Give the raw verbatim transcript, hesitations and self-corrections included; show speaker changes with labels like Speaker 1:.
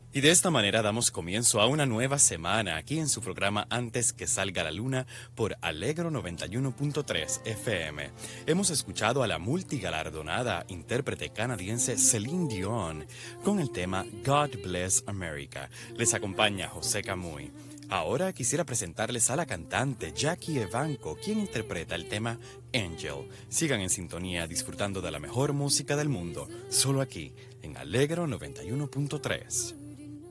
Speaker 1: Y de esta manera damos comienzo a una nueva semana aquí en su programa Antes que salga la luna por Alegro noventa y uno punto tres F M. Hemos escuchado a la multigalardonada intérprete canadiense Celine Dion con el tema God Bless America. Les acompaña José Camuy. Ahora quisiera presentarles a la cantante Jackie Evancho, quien interpreta el tema Angel. Sigan en sintonía disfrutando de la mejor música del mundo, solo aquí en Alegro noventa y uno punto tres.